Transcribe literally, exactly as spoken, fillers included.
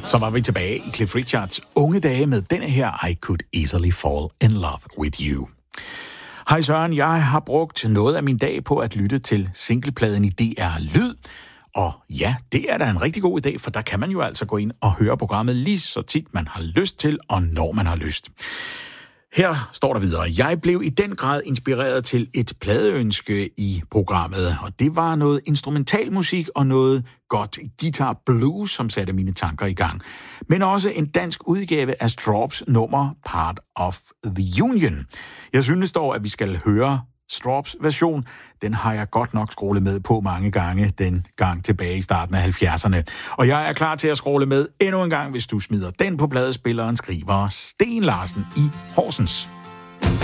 Så var vi tilbage i Cliff Richards unge dage med denne her I Could Easily Fall in Love With You. Hej Søren, jeg har brugt noget af min dag på at lytte til singlepladen i D R Lyd. Og ja, det er da en rigtig god idé, for der kan man jo altså gå ind og høre programmet lige så tit man har lyst til, og når man har lyst. Her står der videre. Jeg blev i den grad inspireret til et pladeønske i programmet, og det var noget instrumentalmusik og noget godt guitar blues, som satte mine tanker i gang. Men også en dansk udgave af Strawbs nummer Part of the Union. Jeg synes dog, at vi skal høre Strawbs version. Den har jeg godt nok scrollet med på mange gange, den gang tilbage i starten af halvfjerdserne. Og jeg er klar til at scrolle med endnu en gang, hvis du smider den på pladespilleren, skriver Sten Larsen i Horsens.